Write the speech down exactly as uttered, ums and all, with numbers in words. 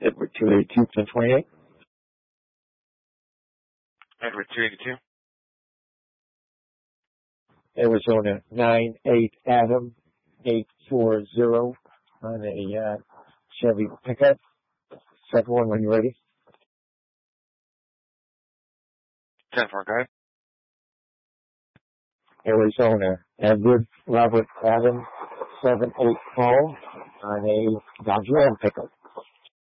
Edward two eighty-two, ten twenty-eight. Edward two eighty-two. Arizona nine eight Adam eight four zero on a uh, Chevy pickup. Second one when you're ready. ten four, go ahead. Arizona Edward Robert Adam seven eight Paul on a Dodge Ram pickup.